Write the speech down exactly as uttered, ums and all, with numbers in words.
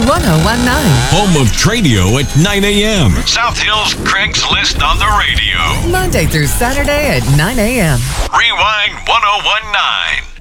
ten19. Home of Tradio at nine a.m. South Hills Craigslist on the radio. Monday through Saturday at nine a.m. Rewind ten nineteen.